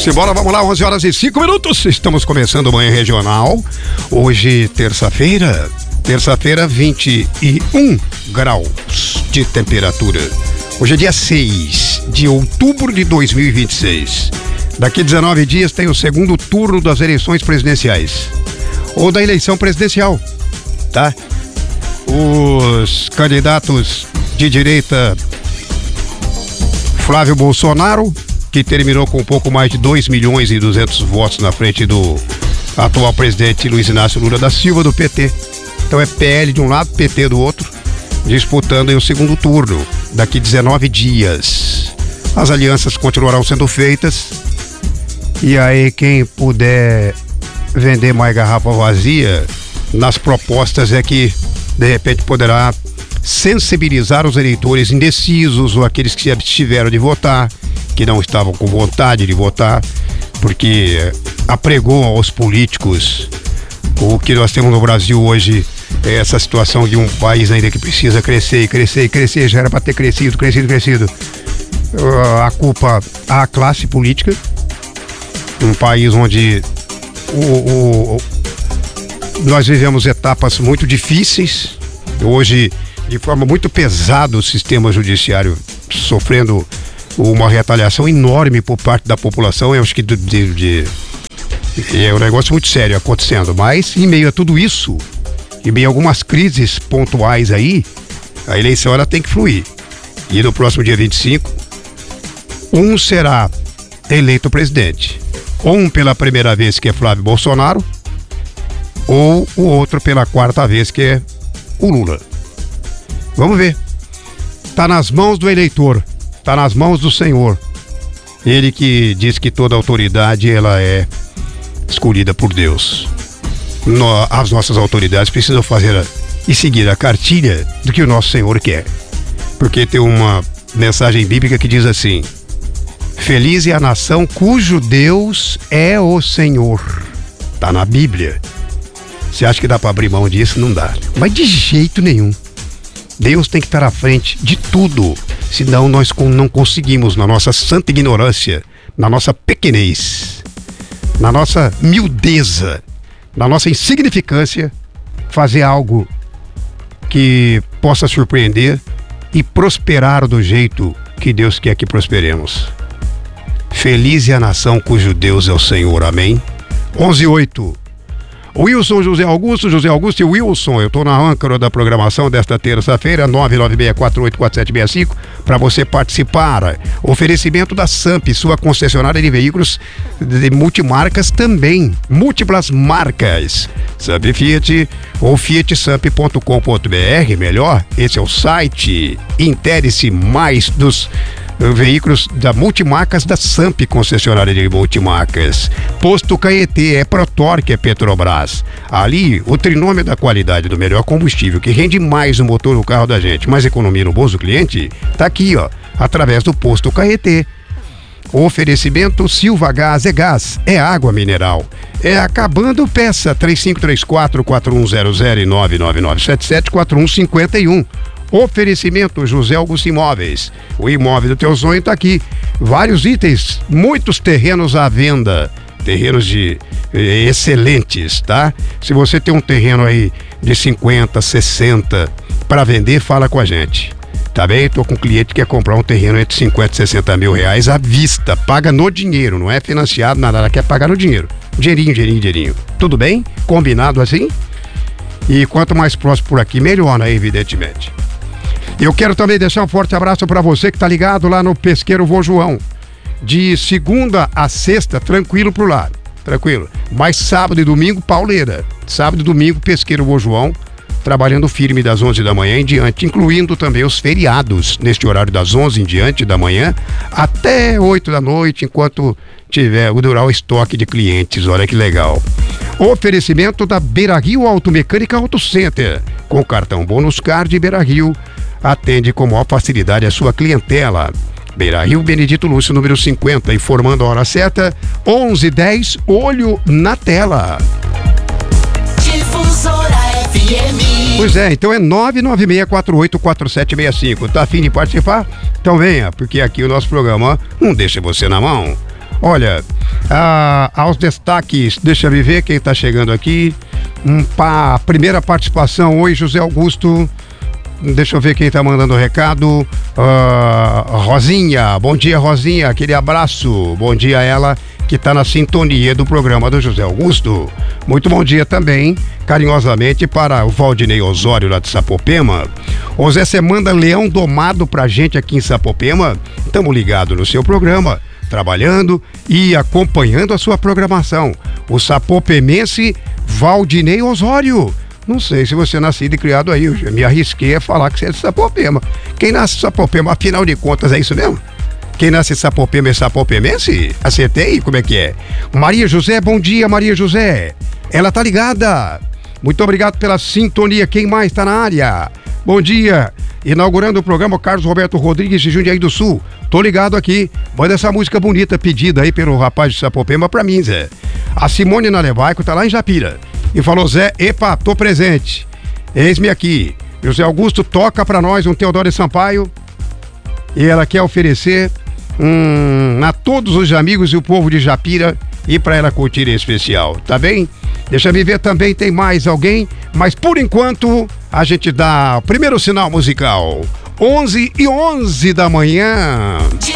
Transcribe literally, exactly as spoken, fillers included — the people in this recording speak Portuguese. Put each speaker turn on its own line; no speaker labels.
embora, vamos lá, onze horas e cinco minutos. Estamos começando o Manhã Regional. Hoje, terça-feira, terça-feira, vinte e um graus de temperatura. Hoje é dia seis de outubro de dois mil e vinte e seis. Daqui dezenove dias tem o segundo turno das eleições presidenciais. Ou da eleição presidencial, tá? Os candidatos de direita, Flávio Bolsonaro, que terminou com um pouco mais de dois milhões e duzentos votos na frente do atual presidente Luiz Inácio Lula da Silva, do P T. Então é P L de um lado, P T do outro, disputando aí o segundo turno, daqui dezenove dias. As alianças continuarão sendo feitas, e aí quem puder vender mais garrafa vazia nas propostas é que, de repente, poderá sensibilizar os eleitores indecisos ou aqueles que se abstiveram de votar, que não estavam com vontade de votar, porque apregou aos políticos o que nós temos no Brasil hoje, é essa situação de um país ainda que precisa crescer e crescer e crescer. Já era para ter crescido, crescido, crescido. A culpa à classe política, um país onde o, o, o, nós vivemos etapas muito difíceis, hoje de forma muito pesada o sistema judiciário sofrendo uma retaliação enorme por parte da população. Eu acho que de, de, de, é um negócio muito sério acontecendo, mas em meio a tudo isso, em meio a algumas crises pontuais aí, a eleição ela tem que fluir. E no próximo dia vinte e cinco, um será eleito presidente. Um pela primeira vez, que é Flávio Bolsonaro, ou o outro pela quarta vez, que é o Lula. Vamos ver. Tá nas mãos do eleitor. Está nas mãos do Senhor. Ele que diz que toda autoridade ela é escolhida por Deus. No, as nossas autoridades precisam fazer a, e seguir a cartilha do que o nosso Senhor quer. Porque tem uma mensagem bíblica que diz assim: feliz é a nação cujo Deus é o Senhor. Está na Bíblia. Você acha que dá para abrir mão disso? Não dá. Mas de jeito nenhum. Deus tem que estar à frente de tudo. Senão nós não conseguimos, na nossa santa ignorância, na nossa pequenez, na nossa miudeza, na nossa insignificância, fazer algo que possa surpreender e prosperar do jeito que Deus quer que prosperemos. Feliz é a nação cujo Deus é o Senhor. Amém? onze e oito. Wilson José Augusto, José Augusto e Wilson, eu estou na âncora da programação desta terça-feira, nove nove seis quatro oito quatro sete seis cinco, para você participar. Oferecimento da Samp, sua concessionária de veículos de multimarcas também, múltiplas marcas. Samp Fiat ou fiat samp ponto com ponto br, melhor, esse é o site. Intere-se mais dos veículos da Multimarcas da Samp, concessionária de multimarcas. Posto Caetê, é Protorque, é Petrobras. Ali, o trinômio da qualidade do melhor combustível, que rende mais no motor do carro da gente, mais economia no bolso do cliente, tá aqui, ó, através do Posto Caetê. Oferecimento Silva Gás, é gás, é água mineral. É acabando peça, três cinco três quatro, quatro um zero zero e nove nove nove sete sete, quatro um cinco um. Oferecimento José Augusto Imóveis. O imóvel do teu sonho está aqui. Vários itens, muitos terrenos à venda. Terrenos de eh, excelentes, tá? Se você tem um terreno aí de cinquenta, sessenta para vender, fala com a gente. Tá bem? Tô com um cliente que quer comprar um terreno entre cinquenta e sessenta mil reais à vista. Paga no dinheiro, não é financiado, nada. Ela quer pagar no dinheiro. Dinheirinho, dinheirinho, dinheirinho. Tudo bem? Combinado assim? E quanto mais próximo por aqui, melhor, né? Evidentemente. Eu quero também deixar um forte abraço para você que está ligado lá no Pesqueiro Vô João. De segunda a sexta, tranquilo pro lado, tranquilo. Mas sábado e domingo, pauleira. Sábado e domingo, Pesqueiro Vô João, trabalhando firme das onze da manhã em diante, incluindo também os feriados, neste horário das onze em diante da manhã, até oito da noite, enquanto tiver o durar o estoque de clientes. Olha que legal. Oferecimento da Beira Rio Automecânica Auto Center. Com cartão Bônus Card, Beira Rio atende com maior facilidade a sua clientela. Beira Rio, Benedito Lúcio, número cinquenta, informando a hora certa, onze e dez, olho na tela.
Difusora F M.
Pois é, então é nove nove seis quatro oito quatro sete seis cinco. Tá afim de participar? Então venha, porque aqui o nosso programa não deixa você na mão. Olha, Ah, aos destaques, deixa eu ver quem está chegando aqui. Um, pá, primeira participação, oi José Augusto. Deixa eu ver quem está mandando o recado. Uh, Rosinha, bom dia Rosinha, aquele abraço. Bom dia a ela que está na sintonia do programa do José Augusto. Muito bom dia também, carinhosamente, para o Valdinei Osório lá de Sapopema. Ô Zé, você manda leão domado pra gente aqui em Sapopema. Estamos ligados no seu programa, trabalhando e acompanhando a sua programação. O sapopemense Valdinei Osório. Não sei se você é nascido e criado aí, eu me arrisquei a falar que você é de Sapopema. Quem nasce em Sapopema, afinal de contas, é isso mesmo? Quem nasce em Sapopema é sapopemense? Acertei? Como é que é? Maria José, bom dia, Maria José. Ela tá ligada. Muito obrigado pela sintonia. Quem mais tá na área? Bom dia. Inaugurando o programa, Carlos Roberto Rodrigues de Jundiaí do Sul. Tô ligado aqui. Manda essa música bonita pedida aí pelo rapaz de Sapopema pra mim, Zé. A Simone Nalevaico tá lá em Japira. E falou, Zé, epa, tô presente. Eis-me aqui. José Augusto toca pra nós um Teodoro Sampaio. E ela quer oferecer hum, a todos os amigos e o povo de Japira e pra ela curtir em especial, tá bem? Deixa eu ver também, tem mais alguém, mas por enquanto a gente dá o primeiro sinal musical. onze e onze da manhã.